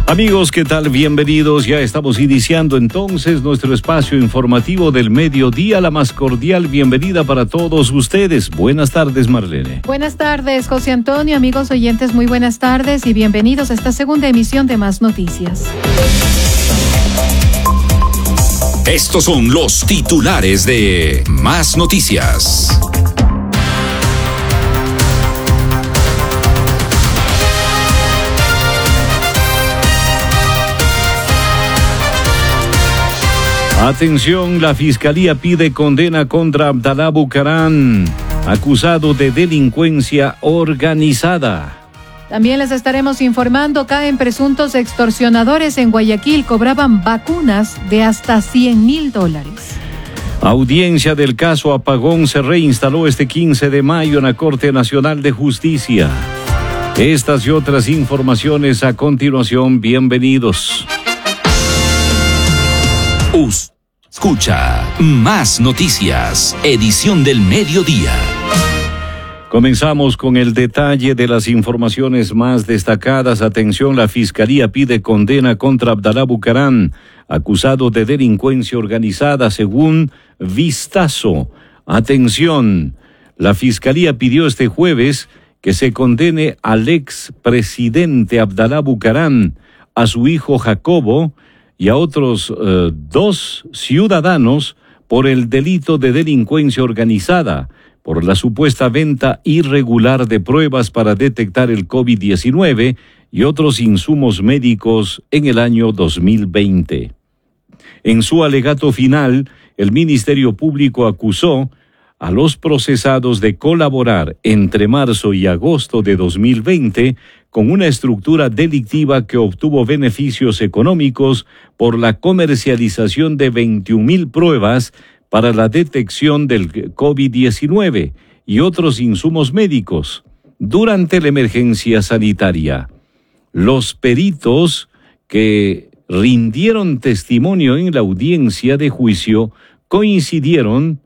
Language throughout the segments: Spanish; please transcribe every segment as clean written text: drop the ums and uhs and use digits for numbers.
Amigos, ¿qué tal? Bienvenidos. Ya estamos iniciando entonces nuestro espacio informativo del mediodía. La más cordial bienvenida para todos ustedes. Buenas tardes, Marlene. Buenas tardes, José Antonio. Amigos oyentes, muy buenas tardes y bienvenidos a esta segunda emisión de Más Noticias. Estos son los titulares de Más Noticias. Atención, la Fiscalía pide condena contra Abdalá Bucaram, acusado de delincuencia organizada. También les estaremos informando, caen presuntos extorsionadores en Guayaquil, cobraban vacunas de hasta $100,000. Audiencia del caso Apagón se reinstaló este 15 de mayo en la Corte Nacional de Justicia. Estas y otras informaciones a continuación, bienvenidos. Escucha Más Noticias, edición del mediodía. Comenzamos con el detalle de las informaciones más destacadas. Atención, la Fiscalía pide condena contra Abdalá Bucaram, acusado de delincuencia organizada, según Vistazo. Atención, la Fiscalía pidió este jueves que se condene al expresidente Abdalá Bucaram, a su hijo Jacobo y a otros 2 ciudadanos por el delito de delincuencia organizada, por la supuesta venta irregular de pruebas para detectar el COVID-19 y otros insumos médicos en el año 2020. En su alegato final, el Ministerio Público acusó a los procesados de colaborar entre marzo y agosto de 2020 con una estructura delictiva que obtuvo beneficios económicos por la comercialización de 21,000 pruebas para la detección del COVID-19 y otros insumos médicos durante la emergencia sanitaria. Los peritos que rindieron testimonio en la audiencia de juicio coincidieron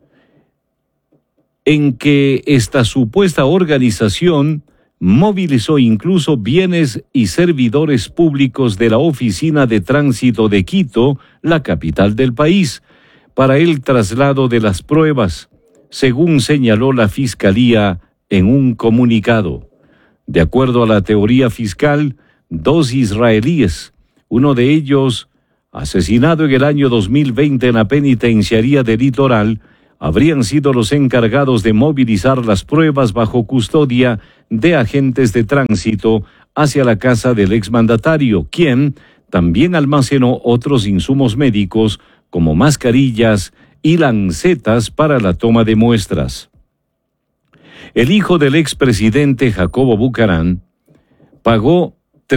en que esta supuesta organización movilizó incluso bienes y servidores públicos de la Oficina de Tránsito de Quito, la capital del país, para el traslado de las pruebas, según señaló la Fiscalía en un comunicado. De acuerdo a la teoría fiscal, 2 israelíes, uno de ellos asesinado en el año 2020 en la penitenciaría de Litoral, habrían sido los encargados de movilizar las pruebas bajo custodia de agentes de tránsito hacia la casa del exmandatario, quien también almacenó otros insumos médicos como mascarillas y lancetas para la toma de muestras. El hijo del expresidente Jacobo Bucaram pagó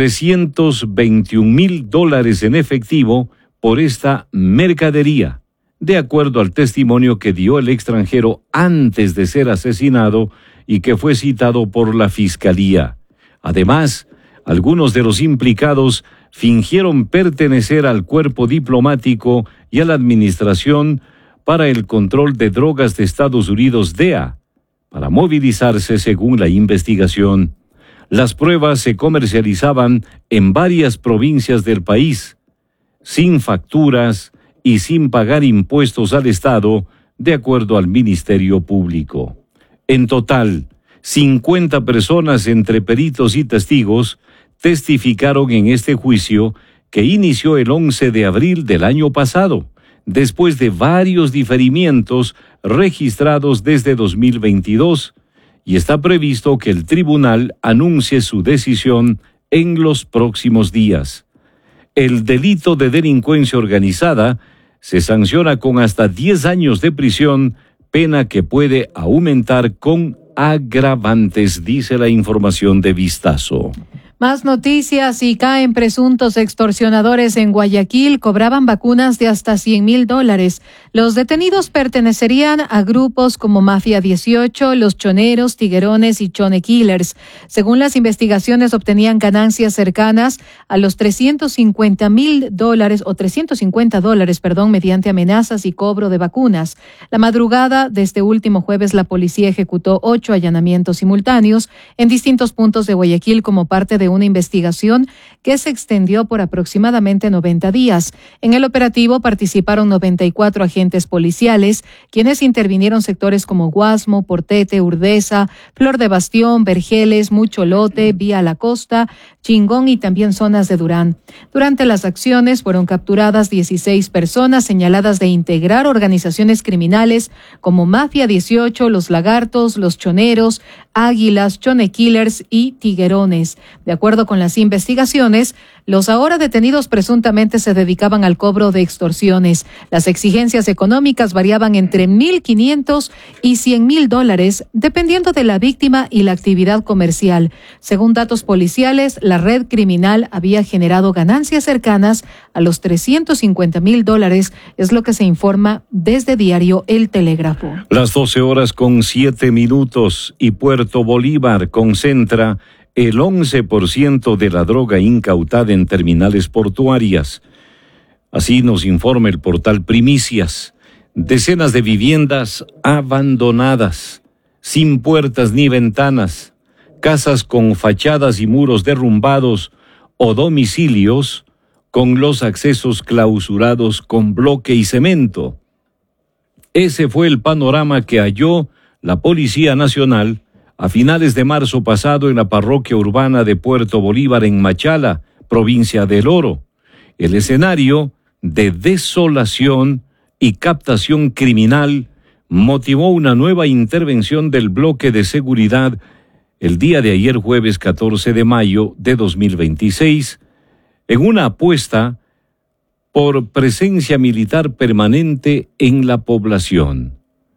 $321,000 en efectivo por esta mercadería, de acuerdo al testimonio que dio el extranjero antes de ser asesinado y que fue citado por la Fiscalía. Además, algunos de los implicados fingieron pertenecer al cuerpo diplomático y a la Administración para el Control de Drogas de Estados Unidos, DEA, para movilizarse según la investigación. Las pruebas se comercializaban en varias provincias del país, sin facturas y sin pagar impuestos al Estado, de acuerdo al Ministerio Público. En total, 50 personas entre peritos y testigos testificaron en este juicio que inició el 11 de abril del año pasado, después de varios diferimientos registrados desde 2022, y está previsto que el tribunal anuncie su decisión en los próximos días. El delito de delincuencia organizada se sanciona con hasta 10 años de prisión, pena que puede aumentar con agravantes, dice la información de Vistazo. Más noticias, y caen presuntos extorsionadores en Guayaquil, cobraban vacunas de hasta $100,000. Los detenidos pertenecerían a grupos como Mafia 18, Los Choneros, Tiguerones y Chone Killers. Según las investigaciones, obtenían ganancias cercanas a los $350,000 o $350, mediante amenazas y cobro de vacunas. La madrugada de este último jueves, la policía ejecutó 8 allanamientos simultáneos en distintos puntos de Guayaquil como parte de de una investigación que se extendió por aproximadamente 90 días. En el operativo participaron 94 agentes policiales, quienes intervinieron sectores como Guasmo, Portete, Urdesa, Flor de Bastión, Vergeles, Mucholote, Vía La Costa, Chingón y también zonas de Durán. Durante las acciones fueron capturadas 16 personas señaladas de integrar organizaciones criminales como Mafia 18, Los Lagartos, Los Choneros, Águilas, Chone Killers y Tiguerones. De acuerdo con las investigaciones, los ahora detenidos presuntamente se dedicaban al cobro de extorsiones. Las exigencias económicas variaban entre $1,500 y $100,000, dependiendo de la víctima y la actividad comercial. Según datos policiales, la red criminal había generado ganancias cercanas a los $350,000, es lo que se informa desde diario El Telégrafo. Las 12:07 y Puerto Bolívar concentra el 11% de la droga incautada en terminales portuarias. Así nos informa el portal Primicias. Decenas de viviendas abandonadas, sin puertas ni ventanas, casas con fachadas y muros derrumbados o domicilios con los accesos clausurados con bloque y cemento. Ese fue el panorama que halló la Policía Nacional a finales de marzo pasado en la parroquia urbana de Puerto Bolívar en Machala, provincia del Oro. El escenario de desolación y captación criminal motivó una nueva intervención del bloque de seguridad el día de ayer, jueves 14 de mayo de 2026, en una apuesta por presencia militar permanente en la población.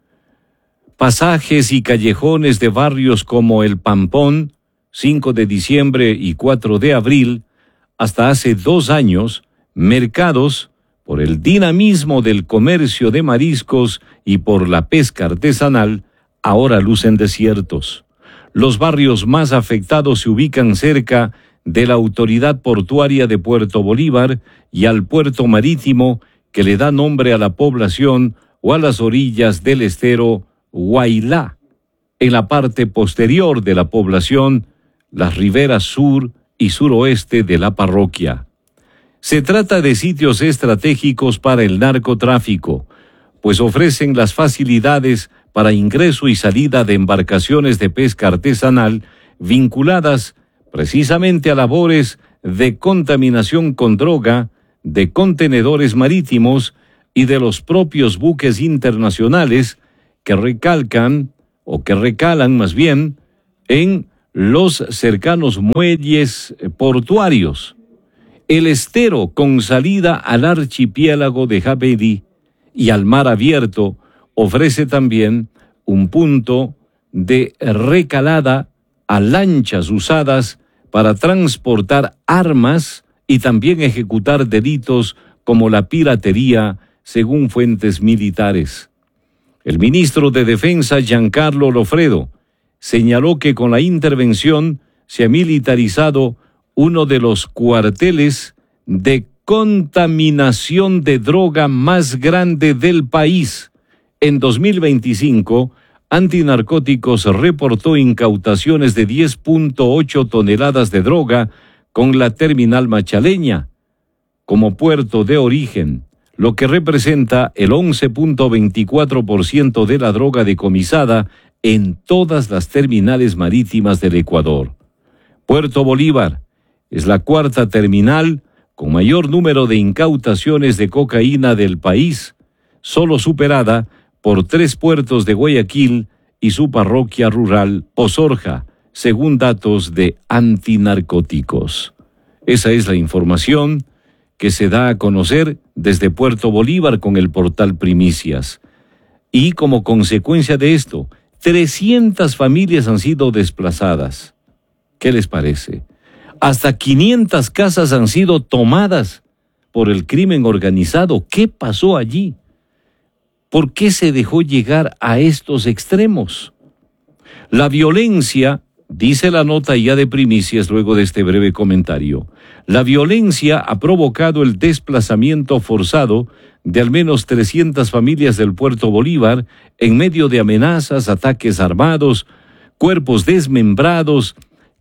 Pasajes y callejones de barrios como El Pampón, 5 de diciembre y 4 de abril, hasta hace 2 años, mercados, por el dinamismo del comercio de mariscos y por la pesca artesanal, ahora lucen desiertos. Los barrios más afectados se ubican cerca de la autoridad portuaria de Puerto Bolívar y al puerto marítimo que le da nombre a la población o a las orillas del estero Guailá. En la parte posterior de la población, las riberas sur y suroeste de la parroquia. Se trata de sitios estratégicos para el narcotráfico, pues ofrecen las facilidades para ingreso y salida de embarcaciones de pesca artesanal vinculadas precisamente a labores de contaminación con droga, de contenedores marítimos y de los propios buques internacionales que recalan más bien en los cercanos muelles portuarios. El estero con salida al archipiélago de Jabedi y al mar abierto ofrece también un punto de recalada a lanchas usadas para transportar armas y también ejecutar delitos como la piratería, según fuentes militares. El ministro de Defensa, Giancarlo Lofredo, señaló que con la intervención se ha militarizado uno de los cuarteles de contaminación de droga más grande del país. En 2025, Antinarcóticos reportó incautaciones de 10.8 toneladas de droga con la terminal machaleña como puerto de origen, lo que representa el 11.24% de la droga decomisada en todas las terminales marítimas del Ecuador. Puerto Bolívar es la cuarta terminal con mayor número de incautaciones de cocaína del país, solo superada por 3 puertos de Guayaquil y su parroquia rural Pozorja, según datos de Antinarcóticos. Esa es la información que se da a conocer desde Puerto Bolívar con el portal Primicias. Y como consecuencia de esto, 300 familias han sido desplazadas. ¿Qué les parece? Hasta 500 casas han sido tomadas por el crimen organizado. ¿Qué pasó allí? ¿Por qué se dejó llegar a estos extremos? La violencia, dice la nota ya de Primicias luego de este breve comentario, la violencia ha provocado el desplazamiento forzado de al menos 300 familias del Puerto Bolívar en medio de amenazas, ataques armados, cuerpos desmembrados,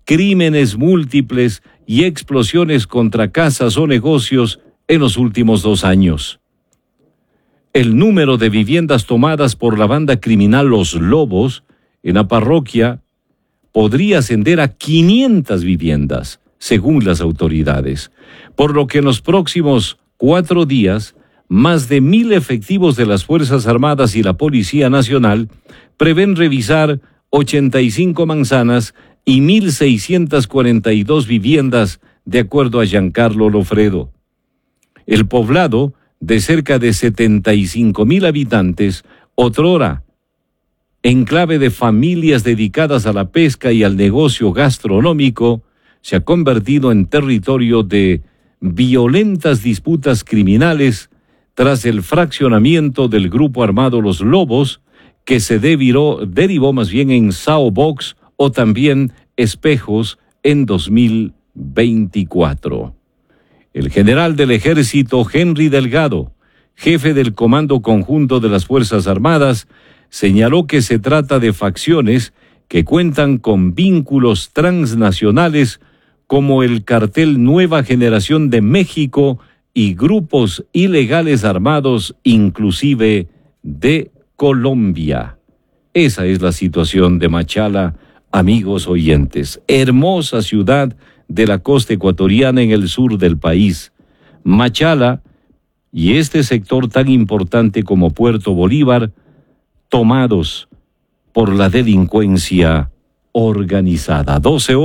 crímenes múltiples y explosiones contra casas o negocios en los últimos 2 años. El número de viviendas tomadas por la banda criminal Los Lobos en la parroquia podría ascender a 500 viviendas, según las autoridades, por lo que en los próximos 4 días, más de 1,000 efectivos de las Fuerzas Armadas y la Policía Nacional prevén revisar 85 manzanas y 1,642 viviendas, de acuerdo a Giancarlo Lofredo. El poblado, de cerca de 75,000 habitantes, otrora enclave de familias dedicadas a la pesca y al negocio gastronómico, se ha convertido en territorio de violentas disputas criminales tras el fraccionamiento del grupo armado Los Lobos, que se derivó más bien en Sao Box o también Espejos en 2024. El general del Ejército Henry Delgado, jefe del Comando Conjunto de las Fuerzas Armadas, señaló que se trata de facciones que cuentan con vínculos transnacionales como el Cartel Nueva Generación de México y grupos ilegales armados, inclusive de Colombia. Esa es la situación de Machala, amigos oyentes. Hermosa ciudad de la costa ecuatoriana en el sur del país. Machala y este sector tan importante como Puerto Bolívar, tomados por la delincuencia organizada.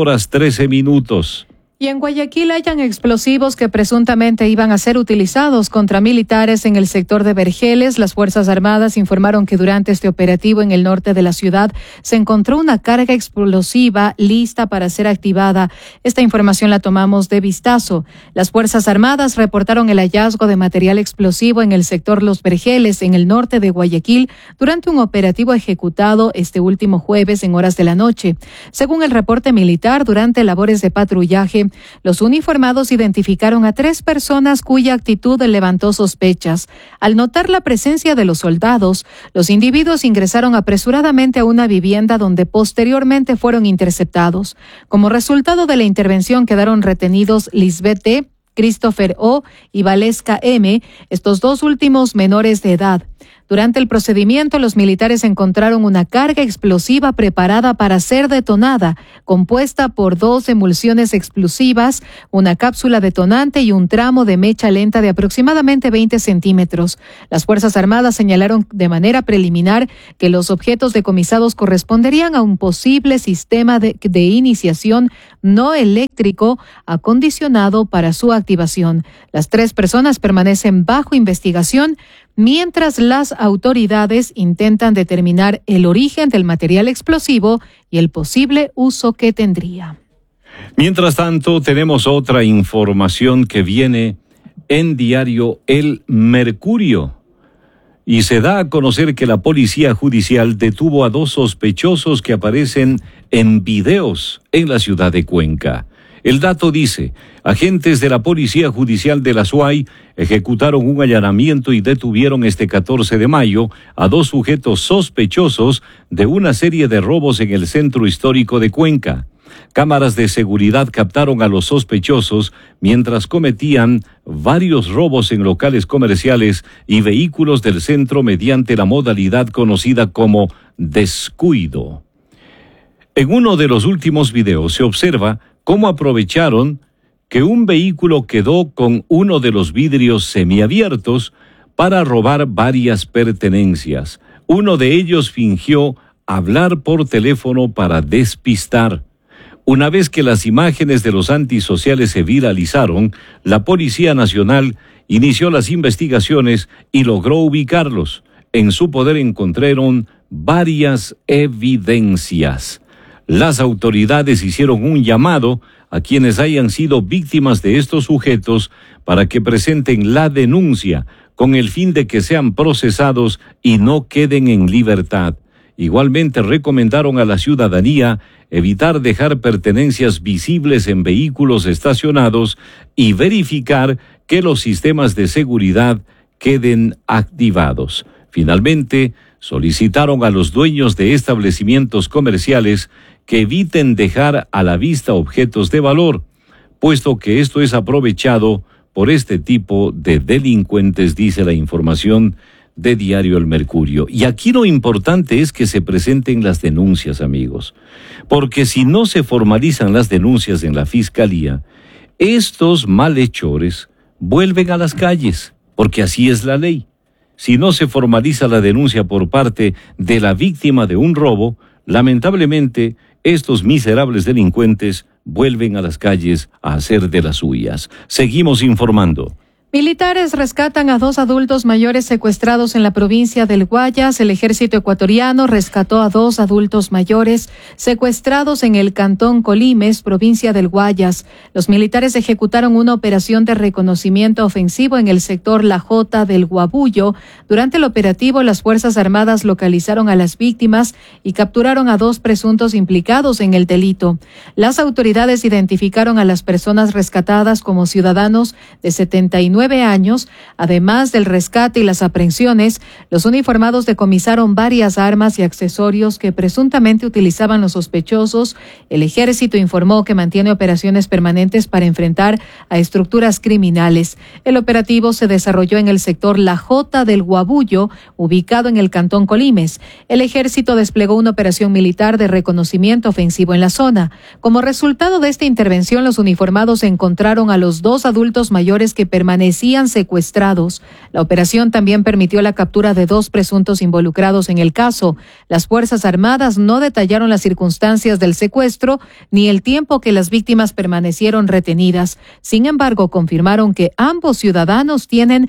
12:13. Y en Guayaquil hayan explosivos que presuntamente iban a ser utilizados contra militares en el sector de Vergeles. Las Fuerzas Armadas informaron que durante este operativo en el norte de la ciudad se encontró una carga explosiva lista para ser activada. Esta información la tomamos de Vistazo. Las Fuerzas Armadas reportaron el hallazgo de material explosivo en el sector Los Vergeles, en el norte de Guayaquil, durante un operativo ejecutado este último jueves en horas de la noche. Según el reporte militar, durante labores de patrullaje, los uniformados identificaron a 3 personas cuya actitud levantó sospechas. Al notar la presencia de los soldados, los individuos ingresaron apresuradamente a una vivienda donde posteriormente fueron interceptados. Como resultado de la intervención quedaron retenidos Lisbeth D., Christopher O. y Valesca M., estos 2 últimos menores de edad. Durante el procedimiento, los militares encontraron una carga explosiva preparada para ser detonada, compuesta por 2 emulsiones explosivas, una cápsula detonante y un tramo de mecha lenta de aproximadamente 20 centímetros. Las Fuerzas Armadas señalaron de manera preliminar que los objetos decomisados corresponderían a un posible sistema de iniciación no eléctrico acondicionado para su activación. Las 3 personas permanecen bajo investigación, mientras las autoridades intentan determinar el origen del material explosivo y el posible uso que tendría. Mientras tanto, tenemos otra información que viene en diario El Mercurio. Y se da a conocer que la Policía Judicial detuvo a 2 sospechosos que aparecen en videos en la ciudad de Cuenca. El dato dice, agentes de la Policía Judicial de la SUAY ejecutaron un allanamiento y detuvieron este 14 de mayo a 2 sujetos sospechosos de una serie de robos en el centro histórico de Cuenca. Cámaras de seguridad captaron a los sospechosos mientras cometían varios robos en locales comerciales y vehículos del centro mediante la modalidad conocida como descuido. En uno de los últimos videos se observa cómo aprovecharon que un vehículo quedó con uno de los vidrios semiabiertos para robar varias pertenencias. Uno de ellos fingió hablar por teléfono para despistar. Una vez que las imágenes de los antisociales se viralizaron, la Policía Nacional inició las investigaciones y logró ubicarlos. En su poder encontraron varias evidencias. Las autoridades hicieron un llamado a quienes hayan sido víctimas de estos sujetos para que presenten la denuncia con el fin de que sean procesados y no queden en libertad. Igualmente recomendaron a la ciudadanía evitar dejar pertenencias visibles en vehículos estacionados y verificar que los sistemas de seguridad queden activados. Finalmente, solicitaron a los dueños de establecimientos comerciales que eviten dejar a la vista objetos de valor, puesto que esto es aprovechado por este tipo de delincuentes, dice la información de Diario El Mercurio. Y aquí lo importante es que se presenten las denuncias, amigos, porque si no se formalizan las denuncias en la Fiscalía, estos malhechores vuelven a las calles, porque así es la ley. Si no se formaliza la denuncia por parte de la víctima de un robo, lamentablemente estos miserables delincuentes vuelven a las calles a hacer de las suyas. Seguimos informando. Militares rescatan a 2 adultos mayores secuestrados en la provincia del Guayas. El ejército ecuatoriano rescató a 2 adultos mayores secuestrados en el cantón Colimes, provincia del Guayas. Los militares ejecutaron una operación de reconocimiento ofensivo en el sector La Jota del Guabullo. Durante el operativo, las Fuerzas Armadas localizaron a las víctimas y capturaron a 2 presuntos implicados en el delito. Las autoridades identificaron a las personas rescatadas como ciudadanos de 79 años. Además del rescate y las aprehensiones, los uniformados decomisaron varias armas y accesorios que presuntamente utilizaban los sospechosos. El ejército informó que mantiene operaciones permanentes para enfrentar a estructuras criminales. El operativo se desarrolló en el sector La Jota del Guabullo, ubicado en el cantón Colimes. El ejército desplegó una operación militar de reconocimiento ofensivo en la zona. Como resultado de esta intervención, los uniformados encontraron a los 2 adultos mayores que permanecían secuestrados. La operación también permitió la captura de 2 presuntos involucrados en el caso. Las Fuerzas Armadas no detallaron las circunstancias del secuestro ni el tiempo que las víctimas permanecieron retenidas. Sin embargo, confirmaron que ambos ciudadanos tienen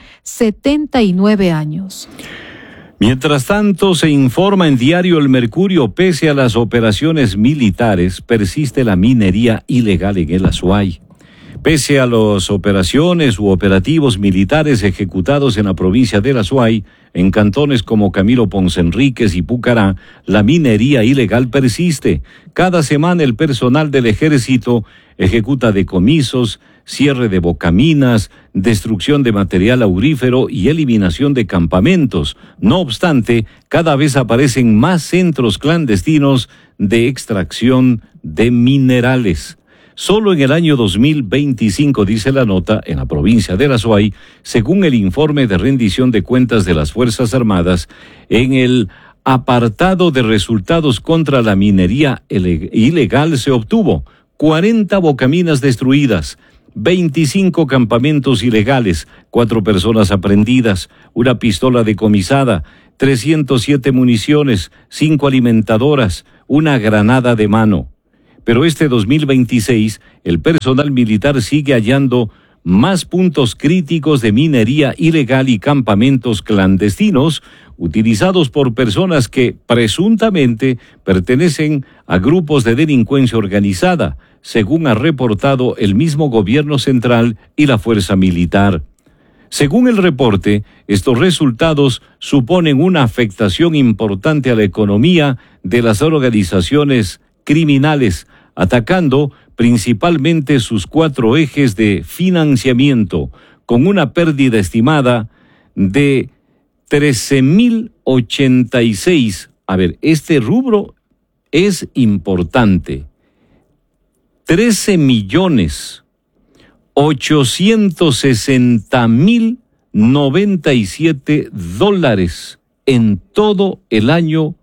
79 años. Mientras tanto, se informa en Diario El Mercurio, pese a las operaciones militares, persiste la minería ilegal en el Azuay. Pese a las operaciones u operativos militares ejecutados en la provincia del Azuay, en cantones como Camilo Ponce Enríquez y Pucará, la minería ilegal persiste. Cada semana el personal del ejército ejecuta decomisos, cierre de bocaminas, destrucción de material aurífero y eliminación de campamentos. No obstante, cada vez aparecen más centros clandestinos de extracción de minerales. Solo en el año 2025, dice la nota, en la provincia del Azuay, según el informe de rendición de cuentas de las Fuerzas Armadas, en el apartado de resultados contra la minería ilegal se obtuvo 40 bocaminas destruidas, 25 campamentos ilegales, 4 personas aprehendidas, una pistola decomisada, 307 municiones, 5 alimentadoras, una granada de mano. Pero este 2026, el personal militar sigue hallando más puntos críticos de minería ilegal y campamentos clandestinos utilizados por personas que presuntamente pertenecen a grupos de delincuencia organizada, según ha reportado el mismo gobierno central y la fuerza militar. Según el reporte, estos resultados suponen una afectación importante a la economía de las organizaciones criminales, atacando principalmente sus 4 ejes de financiamiento, con una pérdida estimada de 13.086. A ver, este rubro es importante. 13.860.097 dólares en todo el año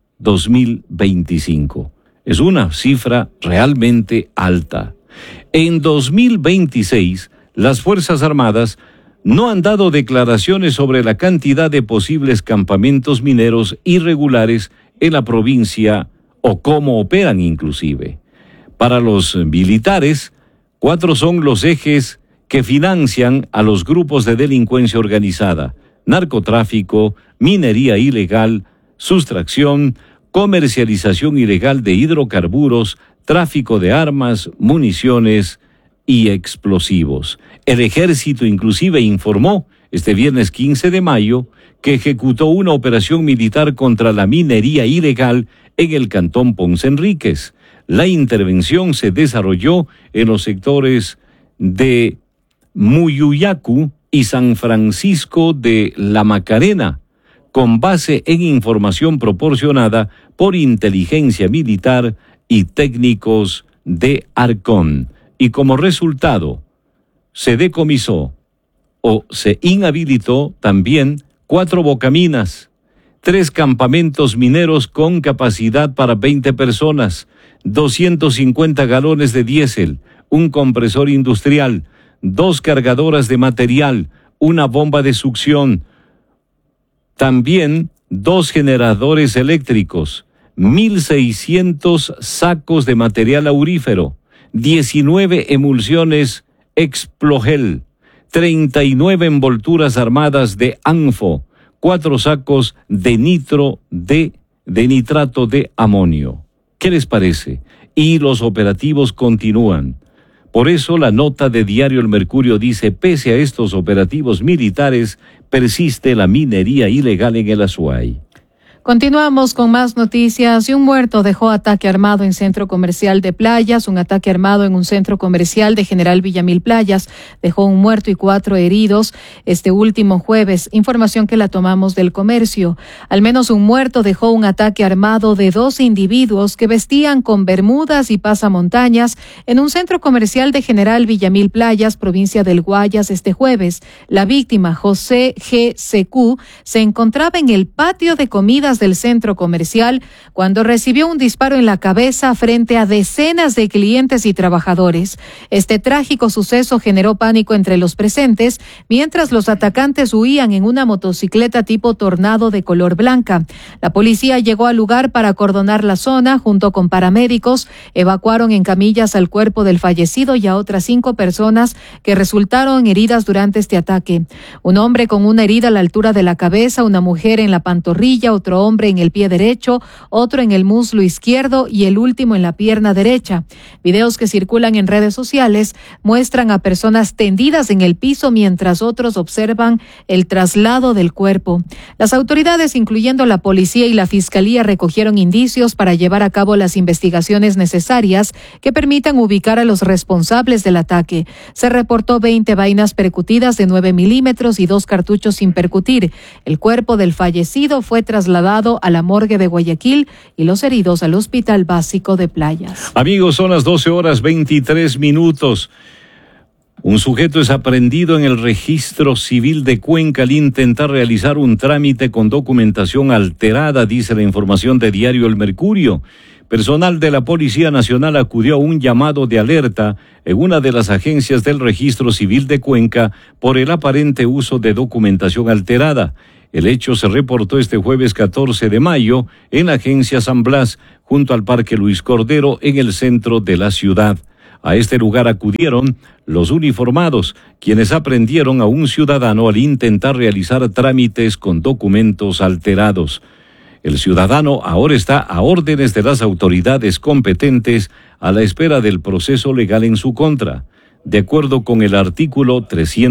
2025. Es una cifra realmente alta. En 2026, las Fuerzas Armadas no han dado declaraciones sobre la cantidad de posibles campamentos mineros irregulares en la provincia o cómo operan inclusive. Para los militares, 4 son los ejes que financian a los grupos de delincuencia organizada: narcotráfico, minería ilegal, sustracción, comercialización ilegal de hidrocarburos, tráfico de armas, municiones y explosivos. El ejército inclusive informó este viernes 15 de mayo que ejecutó una operación militar contra la minería ilegal en el cantón Ponce Enríquez. La intervención se desarrolló en los sectores de Muyuyacu y San Francisco de la Macarena, con base en información proporcionada por inteligencia militar y técnicos de Arcón. Y como resultado, se decomisó o se inhabilitó también 4 bocaminas, 3 campamentos mineros con capacidad para 20 personas, 250 galones de diésel, un compresor industrial, 2 cargadoras de material, una bomba de succión, también 2 generadores eléctricos, 1.600 sacos de material aurífero, 19 emulsiones Explogel, 39 envolturas armadas de ANFO, 4 sacos de nitrato de amonio. ¿Qué les parece? Y los operativos continúan. Por eso la nota de Diario El Mercurio dice: pese a estos operativos militares, persiste la minería ilegal en el Azuay. Continuamos con más noticias. Y un muerto dejó ataque armado en centro comercial de Playas. Un ataque armado en un centro comercial de General Villamil Playas dejó un muerto y 4 heridos este último jueves. Información que la tomamos del Comercio. Al menos un muerto dejó un ataque armado de 2 individuos que vestían con bermudas y pasamontañas en un centro comercial de General Villamil Playas, provincia del Guayas, este jueves. La víctima, José G.C.Q., se encontraba en el patio de comidas del centro comercial cuando recibió un disparo en la cabeza frente a decenas de clientes y trabajadores. Este trágico suceso generó pánico entre los presentes, mientras los atacantes huían en una motocicleta tipo Tornado de color blanca. La policía llegó al lugar para acordonar la zona junto con paramédicos. Evacuaron en camillas al cuerpo del fallecido y a otras 5 personas que resultaron heridas durante este ataque. Un hombre con una herida a la altura de la cabeza, una mujer en la pantorrilla, otro hombre en el pie derecho, otro en el muslo izquierdo y el último en la pierna derecha. Videos que circulan en redes sociales muestran a personas tendidas en el piso mientras otros observan el traslado del cuerpo. Las autoridades, incluyendo la policía y la fiscalía, recogieron indicios para llevar a cabo las investigaciones necesarias que permitan ubicar a los responsables del ataque. Se reportó 20 vainas percutidas de 9 milímetros y 2 cartuchos sin percutir. El cuerpo del fallecido fue trasladado a la morgue de Guayaquil y los heridos al Hospital Básico de Playas. Amigos, son las 12:23. Un sujeto es aprehendido en el registro civil de Cuenca al intentar realizar un trámite con documentación alterada, dice la información de Diario El Mercurio. Personal de la Policía Nacional acudió a un llamado de alerta en una de las agencias del registro civil de Cuenca por el aparente uso de documentación alterada. El hecho se reportó este jueves 14 de mayo en la agencia San Blas, junto al Parque Luis Cordero, en el centro de la ciudad. A este lugar acudieron los uniformados, quienes aprendieron a un ciudadano al intentar realizar trámites con documentos alterados. El ciudadano ahora está a órdenes de las autoridades competentes a la espera del proceso legal en su contra. De acuerdo con el artículo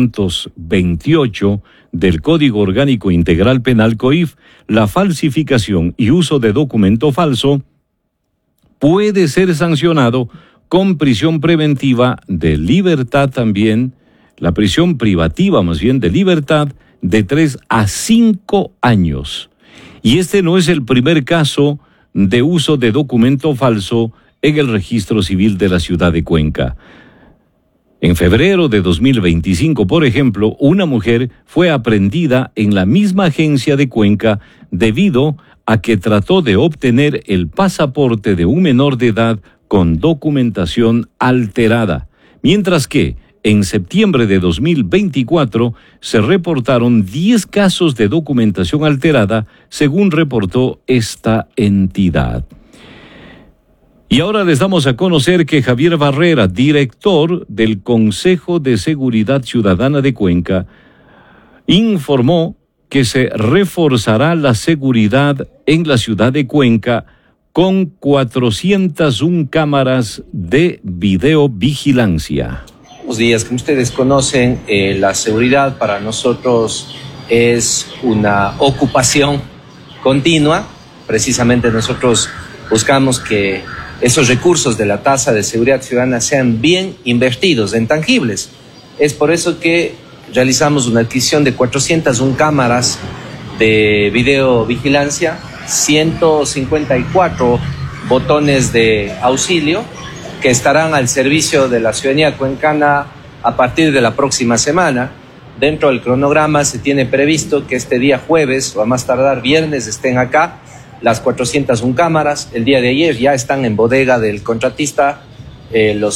328 del Código Orgánico Integral Penal COIF, la falsificación y uso de documento falso puede ser sancionado con prisión preventiva de libertad también, la prisión privativa más bien de libertad de 3 a 5 años. Y este no es el primer caso de uso de documento falso en el registro civil de la ciudad de Cuenca. En febrero de 2025, por ejemplo, una mujer fue aprehendida en la misma agencia de Cuenca debido a que trató de obtener el pasaporte de un menor de edad con documentación alterada, mientras que en septiembre de 2024 se reportaron 10 casos de documentación alterada, según reportó esta entidad. Y ahora les damos a conocer que Javier Barrera, director del Consejo de Seguridad Ciudadana de Cuenca, informó que se reforzará la seguridad en la ciudad de Cuenca con 401 cámaras de videovigilancia. Buenos días, como ustedes conocen, la seguridad para nosotros es una ocupación continua. Precisamente nosotros buscamos que esos recursos de la tasa de seguridad ciudadana sean bien invertidos en tangibles. Es por eso que realizamos una adquisición de 401 cámaras de videovigilancia, 154 botones de auxilio que estarán al servicio de la ciudadanía cuencana a partir de la próxima semana. Dentro del cronograma se tiene previsto que este día jueves o a más tardar viernes estén acá las 401 cámaras. El día de ayer ya están en bodega del contratista los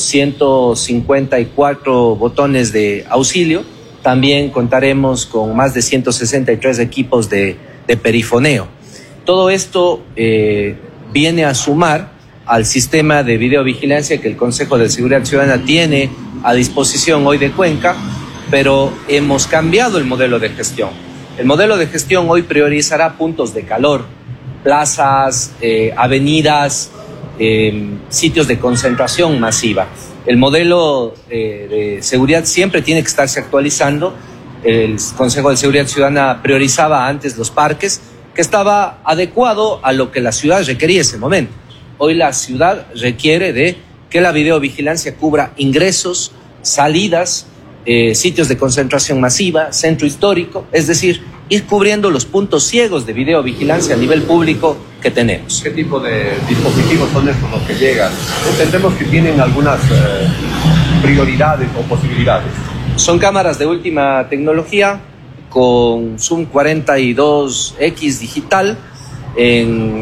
154 botones de auxilio. También contaremos con más de 163 equipos de perifoneo. Todo esto viene a sumar al sistema de videovigilancia que el Consejo de Seguridad Ciudadana tiene a disposición hoy de Cuenca, pero hemos cambiado el modelo de gestión. El modelo de gestión hoy priorizará puntos de calor, plazas, avenidas, sitios de concentración masiva. El modelo de seguridad siempre tiene que estarse actualizando. El Consejo de Seguridad Ciudadana priorizaba antes los parques, que estaba adecuado a lo que la ciudad requería en ese momento. Hoy la ciudad requiere de que la videovigilancia cubra ingresos, salidas, sitios de concentración masiva, centro histórico, es decir, ir cubriendo los puntos ciegos de videovigilancia a nivel público que tenemos. ¿Qué tipo de dispositivos son estos los que llegan? Entendemos que tienen algunas prioridades o posibilidades. Son cámaras de última tecnología con Zoom 42X digital. En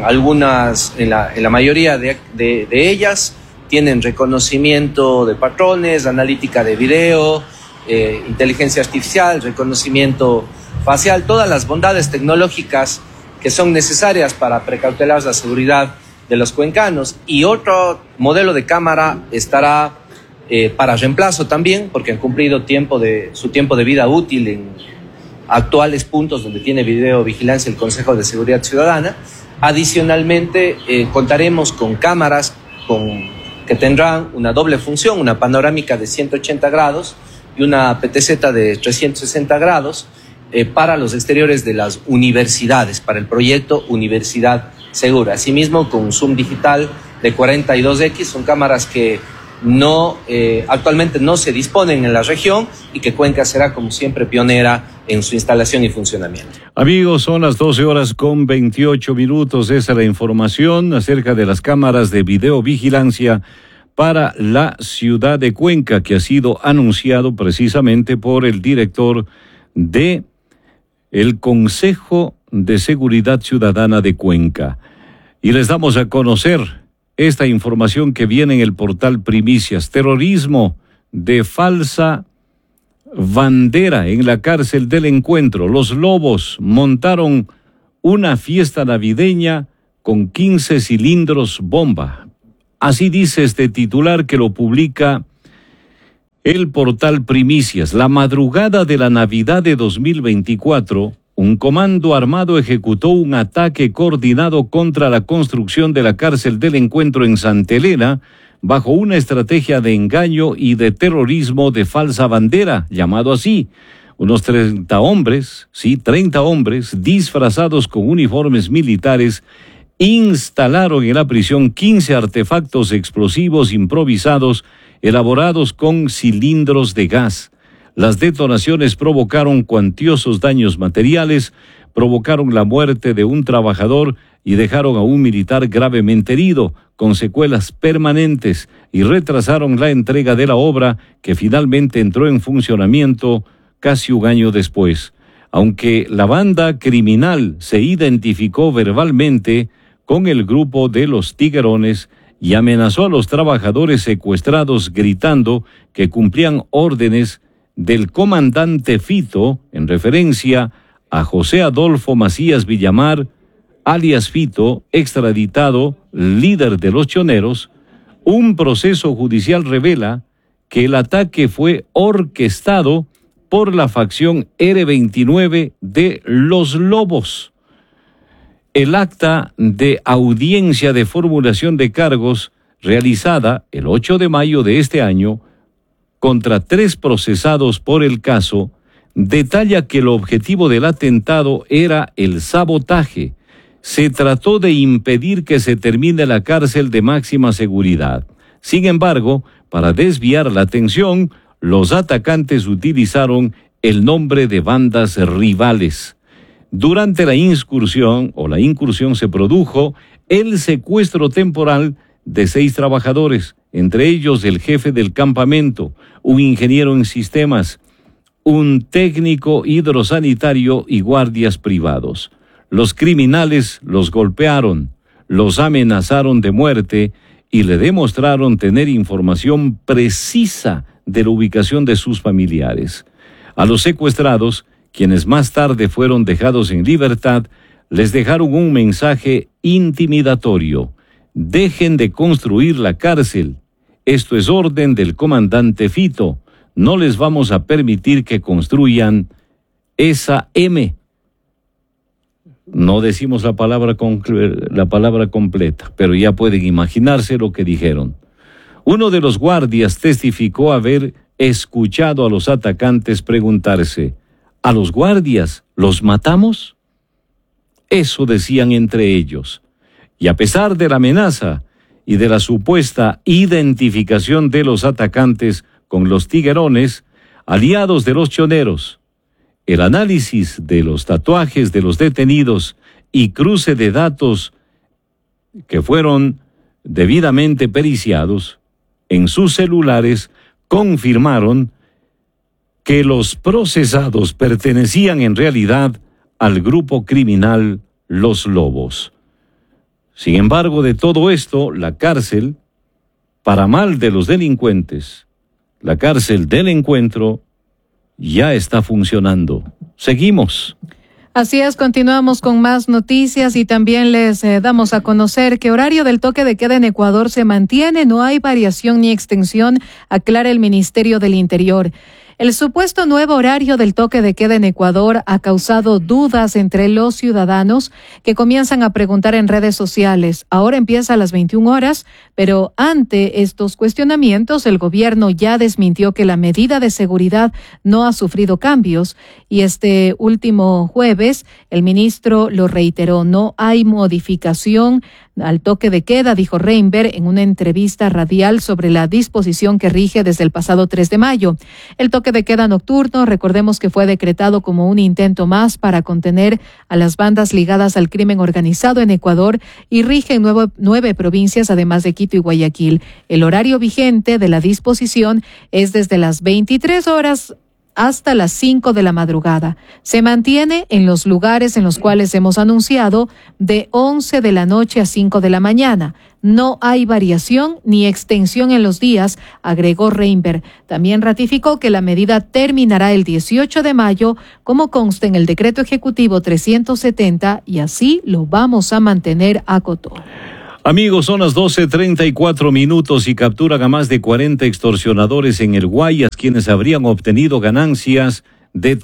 la mayoría de ellas tienen reconocimiento de patrones, analítica de video, inteligencia artificial, reconocimiento facial, todas las bondades tecnológicas que son necesarias para precautelar la seguridad de los cuencanos. Y otro modelo de cámara estará para reemplazo también, porque han cumplido su tiempo de vida útil en actuales puntos donde tiene videovigilancia el Consejo de Seguridad Ciudadana. Adicionalmente, contaremos con cámaras que tendrán una doble función, una panorámica de 180 grados y una PTZ de 360 grados para los exteriores de las universidades, para el proyecto Universidad Segura. Asimismo, con un zoom digital de 42X, son cámaras que actualmente no se disponen en la región y que Cuenca será, como siempre, pionera en su instalación y funcionamiento. Amigos, son las 12:28. Esa es la información acerca de las cámaras de videovigilancia para la ciudad de Cuenca, que ha sido anunciado precisamente por el director de el Consejo de Seguridad Ciudadana de Cuenca. Y les damos a conocer esta información que viene en el portal Primicias. Terrorismo de falsa bandera en la cárcel del Encuentro. Los Lobos montaron una fiesta navideña con 15 cilindros bomba. Así dice este titular que lo publica el portal Primicias. La madrugada de la Navidad de 2024, un comando armado ejecutó un ataque coordinado contra la construcción de la cárcel del Encuentro en Santa Elena, bajo una estrategia de engaño y de terrorismo de falsa bandera, llamado así. Unos 30 hombres disfrazados con uniformes militares, instalaron en la prisión 15 artefactos explosivos improvisados elaborados con cilindros de gas. Las detonaciones provocaron cuantiosos daños materiales, provocaron la muerte de un trabajador y dejaron a un militar gravemente herido, con secuelas permanentes, y retrasaron la entrega de la obra, que finalmente entró en funcionamiento casi un año después. Aunque la banda criminal se identificó verbalmente con el grupo de los Tiguerones y amenazó a los trabajadores secuestrados gritando que cumplían órdenes del comandante Fito, en referencia a José Adolfo Macías Villamar, alias Fito, extraditado, líder de los choneros, un proceso judicial revela que el ataque fue orquestado por la facción R29 de Los Lobos. El acta de audiencia de formulación de cargos realizada el 8 de mayo de este año contra 3 procesados por el caso detalla que el objetivo del atentado era el sabotaje. Se trató de impedir que se termine la cárcel de máxima seguridad. Sin embargo, para desviar la atención, los atacantes utilizaron el nombre de bandas rivales. Durante la incursión se produjo el secuestro temporal de 6 trabajadores, entre ellos el jefe del campamento, un ingeniero en sistemas, un técnico hidrosanitario y guardias privados. Los criminales los golpearon, los amenazaron de muerte y le demostraron tener información precisa de la ubicación de sus familiares. A los secuestrados, quienes más tarde fueron dejados en libertad, les dejaron un mensaje intimidatorio: dejen de construir la cárcel. Esto es orden del comandante Fito. No les vamos a permitir que construyan esa M. No decimos la palabra completa, pero ya pueden imaginarse lo que dijeron. Uno de los guardias testificó haber escuchado a los atacantes preguntarse: ¿a los guardias los matamos? Eso decían entre ellos. Y a pesar de la amenaza y de la supuesta identificación de los atacantes con los tiguerones, aliados de los choneros, el análisis de los tatuajes de los detenidos y cruce de datos que fueron debidamente periciados en sus celulares confirmaron que los procesados pertenecían en realidad al grupo criminal Los Lobos. Sin embargo, de todo esto, la cárcel, para mal de los delincuentes, la cárcel del encuentro ya está funcionando. Seguimos. Así es, continuamos con más noticias y también les damos a conocer que horario del toque de queda en Ecuador se mantiene, no hay variación ni extensión, aclara el Ministerio del Interior. El supuesto nuevo horario del toque de queda en Ecuador ha causado dudas entre los ciudadanos que comienzan a preguntar en redes sociales. Ahora empieza a las 21 horas, pero ante estos cuestionamientos el gobierno ya desmintió que la medida de seguridad no ha sufrido cambios y este último jueves el ministro lo reiteró: no hay modificación al toque de queda, dijo Reinberg en una entrevista radial sobre la disposición que rige desde el pasado 3 de mayo. El toque de queda nocturno, recordemos que fue decretado como un intento más para contener a las bandas ligadas al crimen organizado en Ecuador y rige en 9 provincias, además de Quito y Guayaquil. El horario vigente de la disposición es desde las 23 horas hasta las 5 de la madrugada. Se mantiene en los lugares en los cuales hemos anunciado de 11 de la noche a 5 de la mañana. No hay variación ni extensión en los días, agregó Reinberg. También ratificó que la medida terminará el 18 de mayo, como consta en el decreto ejecutivo 370, y así lo vamos a mantener, acotó. Amigos, son las 12:34 y capturan a más de 40 extorsionadores en el Guayas, quienes habrían obtenido ganancias de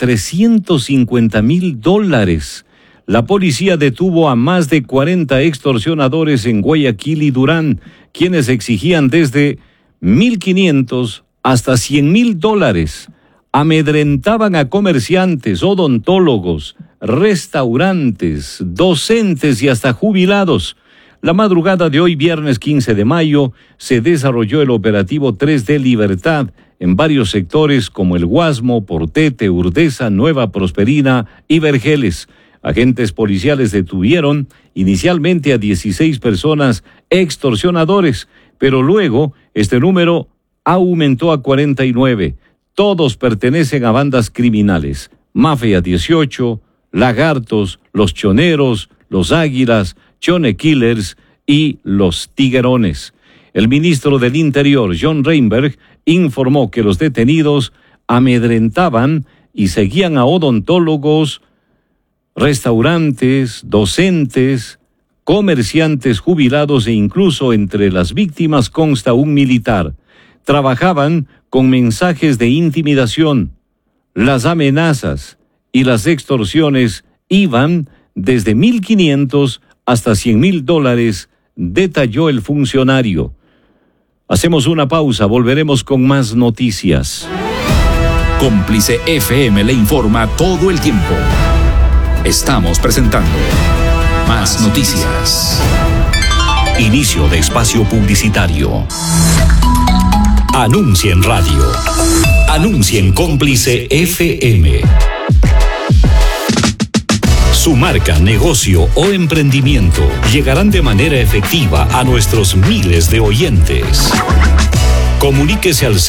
$350,000. La policía detuvo a más de 40 extorsionadores en Guayaquil y Durán, quienes exigían desde $1,500 hasta $100,000. Amedrentaban a comerciantes, odontólogos, restaurantes, docentes y hasta jubilados. La madrugada de hoy, viernes 15 de mayo, se desarrolló el operativo 3 de Libertad en varios sectores como El Guasmo, Portete, Urdesa, Nueva Prosperina y Vergeles. Agentes policiales detuvieron inicialmente a 16 personas extorsionadores, pero luego este número aumentó a 49. Todos pertenecen a bandas criminales: Mafia 18, Lagartos, Los Choneros, Los Águilas, Chone Killers y Los Tiguerones. El ministro del Interior, John Reinberg, informó que los detenidos amedrentaban y seguían a odontólogos, restaurantes, docentes, comerciantes jubilados e incluso entre las víctimas consta un militar. Trabajaban con mensajes de intimidación. Las amenazas y las extorsiones iban desde $1,500 hasta $100,000, detalló el funcionario. Hacemos una pausa, volveremos con más noticias. Cómplice FM le informa todo el tiempo. Estamos presentando Más Noticias. Inicio de espacio publicitario. Anuncia en radio. Anuncia en Cómplice FM. Su marca, negocio o emprendimiento llegarán de manera efectiva a nuestros miles de oyentes. Comuníquese al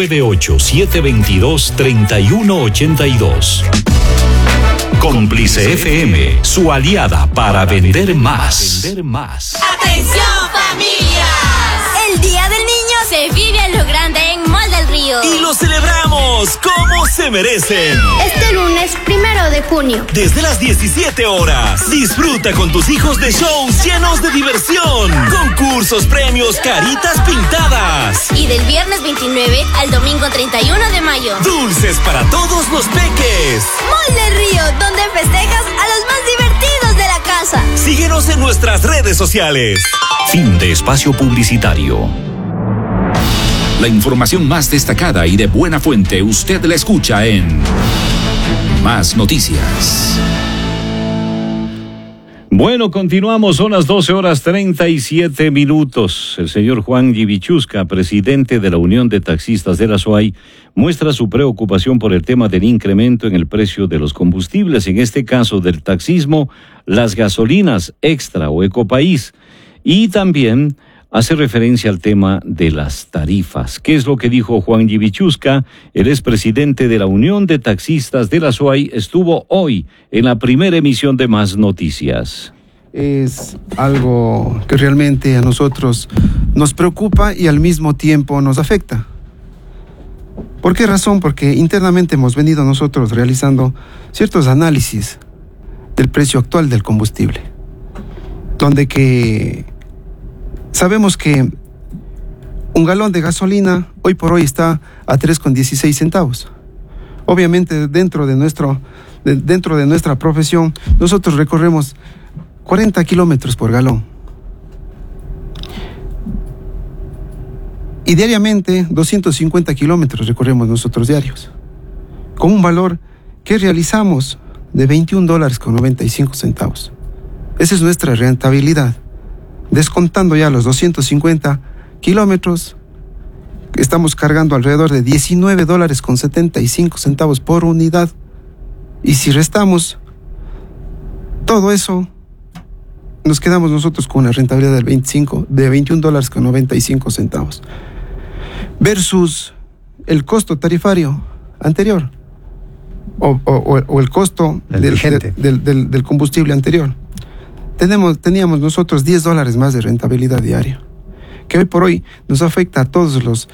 098-722-3182. Cómplice FM, su aliada para vender más. ¡Atención, familias! El Día del Niño se vive a lo grande en Mall del Río. Y lo celebramos como se merecen. Este lunes 1 de junio. Desde las 17 horas. Disfruta con tus hijos de shows llenos de diversión. Concursos, premios, caritas pintadas. Y del viernes 29 al domingo 31 de mayo. Dulces para todos los peques. Mall del Río, donde festejas a los más divertidos de la casa. Síguenos en nuestras redes sociales. Fin de espacio publicitario. La información más destacada y de buena fuente usted la escucha en Más Noticias. Bueno, continuamos, son las 12:37. El señor Juan Yivichusca, presidente de la Unión de Taxistas de la SUAY, muestra su preocupación por el tema del incremento en el precio de los combustibles, en este caso del taxismo, las gasolinas Extra o Ecopaís, y también hace referencia al tema de las tarifas. ¿Qué es lo que dijo Juan Yivichusca? Él es presidente de la Unión de Taxistas de la SUAY, estuvo hoy en la primera emisión de Más Noticias. Es algo que realmente a nosotros nos preocupa y al mismo tiempo nos afecta. ¿Por qué razón? Porque internamente hemos venido nosotros realizando ciertos análisis del precio actual del combustible, donde que sabemos que un galón de gasolina hoy por hoy está a 3,16 centavos. Obviamente dentro de nuestra profesión nosotros recorremos 40 kilómetros por galón. Y diariamente 250 kilómetros recorremos nosotros diarios, con un valor que realizamos de $21.95. Esa es nuestra rentabilidad. Descontando ya los 250 kilómetros, estamos cargando alrededor de $19.75 por unidad. Y si restamos todo eso, nos quedamos nosotros con una rentabilidad de $21.95 versus el costo tarifario anterior o el costo del combustible anterior. Teníamos nosotros $10 más de rentabilidad diaria, que hoy por hoy nos afecta a todos los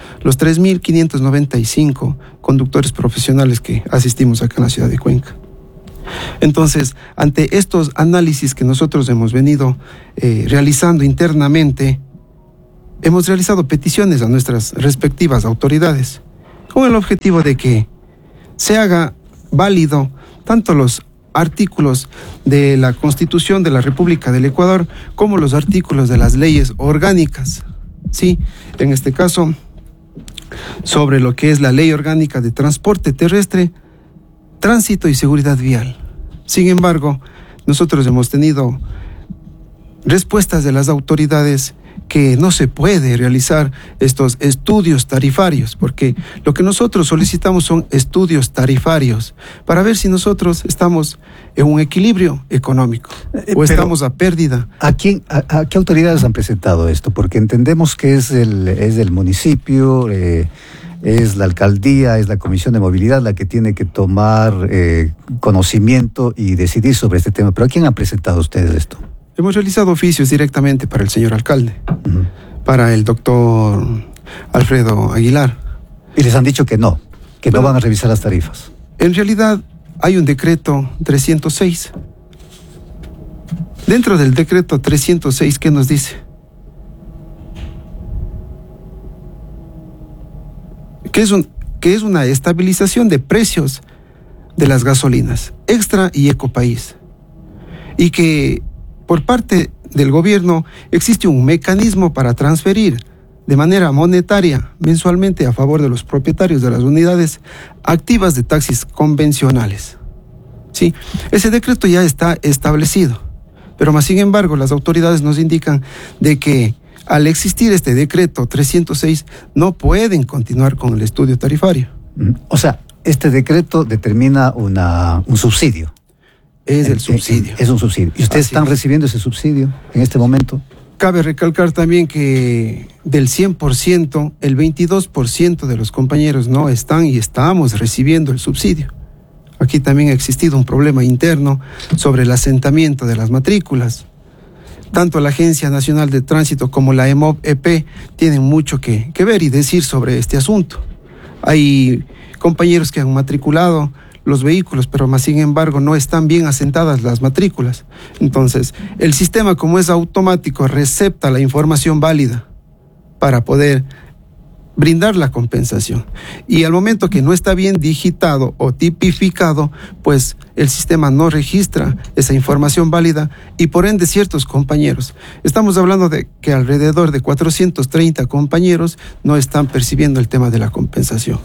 3.595 conductores profesionales que asistimos acá en la ciudad de Cuenca. Entonces, ante estos análisis que nosotros hemos venido realizando internamente, hemos realizado peticiones a nuestras respectivas autoridades con el objetivo de que se haga válido tanto los artículos de la Constitución de la República del Ecuador como los artículos de las leyes orgánicas. Sí, en este caso, sobre lo que es la Ley Orgánica de Transporte Terrestre, Tránsito y Seguridad Vial. Sin embargo, nosotros hemos tenido respuestas de las autoridades que no se puede realizar estos estudios tarifarios, porque lo que nosotros solicitamos son estudios tarifarios para ver si nosotros estamos en un equilibrio económico o estamos a pérdida. ¿A qué autoridades han presentado esto? Porque entendemos que es del municipio, es la alcaldía, es la Comisión de Movilidad la que tiene que tomar conocimiento y decidir sobre este tema. ¿Pero a quién han presentado ustedes esto? Hemos realizado oficios directamente para el señor alcalde, para el doctor Alfredo Aguilar. Y les han dicho que no van a revisar las tarifas. En realidad hay un decreto 306. Dentro del decreto 306, ¿qué nos dice? Que es una estabilización de precios de las gasolinas, Extra y Ecopaís. Y que por parte del gobierno existe un mecanismo para transferir de manera monetaria mensualmente a favor de los propietarios de las unidades activas de taxis convencionales. Sí, ese decreto ya está establecido, pero más sin embargo las autoridades nos indican de que al existir este decreto 306 no pueden continuar con el estudio tarifario. O sea, este decreto determina un subsidio. es el subsidio. Es un subsidio. ¿Y ustedes están recibiendo ese subsidio en este momento? Cabe recalcar también que del 100%, el 22% de los compañeros no están y estamos recibiendo el subsidio. Aquí también ha existido un problema interno sobre el asentamiento de las matrículas. Tanto la Agencia Nacional de Tránsito como la EMOB-EP tienen mucho que ver y decir sobre este asunto. Hay compañeros que han matriculado los vehículos, pero más sin embargo no están bien asentadas las matrículas. Entonces, el sistema, como es automático, recepta la información válida para poder brindar la compensación. Y al momento que no está bien digitado o tipificado, pues el sistema no registra esa información válida y por ende ciertos compañeros. Estamos hablando de que alrededor de 430 compañeros no están percibiendo el tema de la compensación.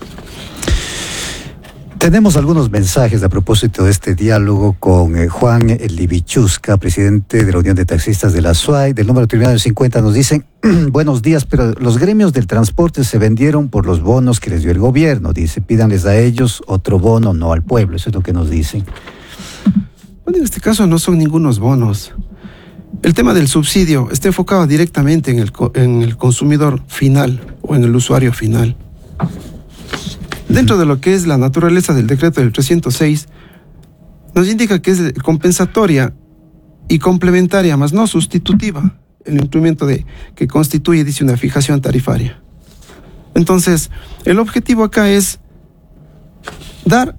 Tenemos algunos mensajes a propósito de este diálogo con Juan Libichusca, presidente de la Unión de Taxistas de la SUAY, del número terminado en 50. Nos dicen, buenos días, pero los gremios del transporte se vendieron por los bonos que les dio el gobierno. Dice, pídanles a ellos otro bono, no al pueblo. Eso es lo que nos dicen. Bueno, en este caso no son ningunos bonos. El tema del subsidio está enfocado directamente en el consumidor final o en el usuario final. Dentro de lo que es la naturaleza del decreto del 306, nos indica que es compensatoria y complementaria, más no sustitutiva, el incremento que constituye, dice, una fijación tarifaria. Entonces, el objetivo acá es dar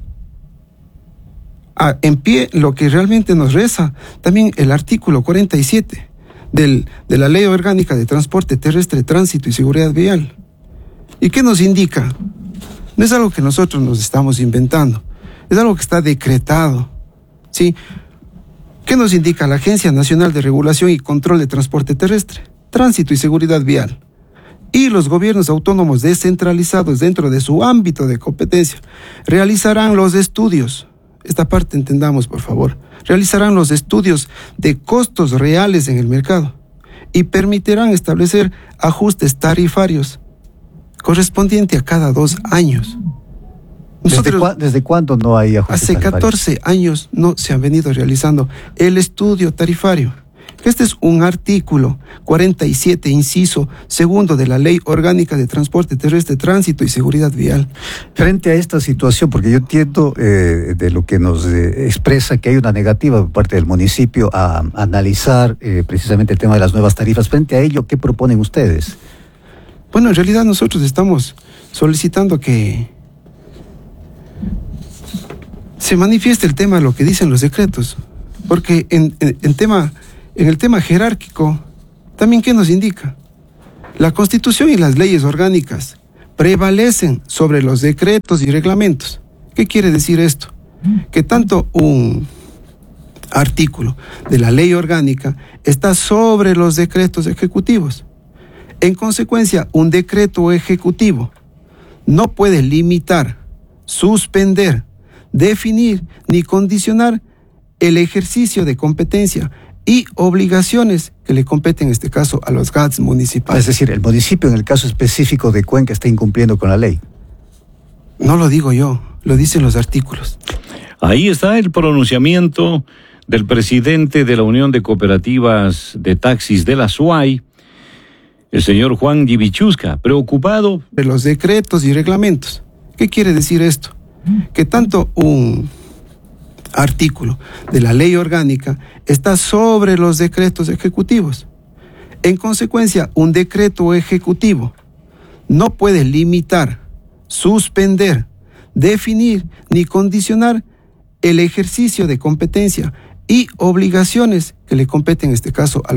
en pie lo que realmente nos reza también el artículo 47 de la Ley Orgánica de Transporte Terrestre, Tránsito y Seguridad Vial. ¿Y qué nos indica? No es algo que nosotros nos estamos inventando, es algo que está decretado, ¿sí? ¿Qué nos indica la Agencia Nacional de Regulación y Control de Transporte Terrestre, Tránsito y Seguridad Vial? Y los gobiernos autónomos descentralizados dentro de su ámbito de competencia realizarán los estudios, esta parte entendamos por favor, realizarán los estudios de costos reales en el mercado y permitirán establecer ajustes tarifarios correspondiente a cada 2 años. ¿Desde cuándo no hay ajustes hace tarifarios? 14 años no se han venido realizando el estudio tarifario. Este es un artículo 47, inciso segundo de la Ley Orgánica de Transporte Terrestre, Tránsito y Seguridad Vial. Frente a esta situación, porque yo entiendo de lo que nos expresa que hay una negativa por parte del municipio a analizar precisamente el tema de las nuevas tarifas. Frente a ello, ¿qué proponen ustedes? Bueno, en realidad nosotros estamos solicitando que se manifieste el tema de lo que dicen los decretos, porque en el tema jerárquico, también ¿qué nos indica? La Constitución y las leyes orgánicas prevalecen sobre los decretos y reglamentos. ¿Qué quiere decir esto? Que tanto un artículo de la ley orgánica está sobre los decretos ejecutivos. En consecuencia, un decreto ejecutivo no puede limitar, suspender, definir ni condicionar el ejercicio de competencia y obligaciones que le competen en este caso a los GATS municipales. Es decir, el municipio en el caso específico de Cuenca está incumpliendo con la ley. No lo digo yo, lo dicen los artículos. Ahí está el pronunciamiento del presidente de la Unión de Cooperativas de Taxis de la SUAY, el señor Juan Libichusca, preocupado de los decretos y reglamentos. ¿Qué quiere decir esto? Que tanto un artículo de la ley orgánica está sobre los decretos ejecutivos. En consecuencia, un decreto ejecutivo no puede limitar, suspender, definir ni condicionar el ejercicio de competencia y obligaciones que le competen en este caso a